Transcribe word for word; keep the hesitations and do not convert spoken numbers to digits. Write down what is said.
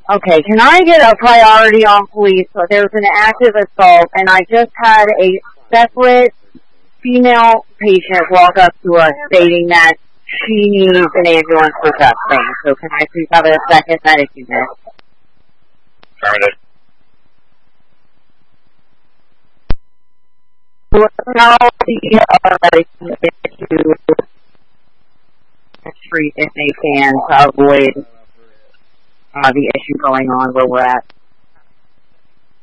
Okay, can I get a priority on police? So there's an active assault, and I just had a separate female patient walk up to us stating that she needs an ambulance for testing. So can I please have a second medic unit? Affirmative. Now the uh, medic unit to treat if they can to avoid uh, the issue going on where we're at.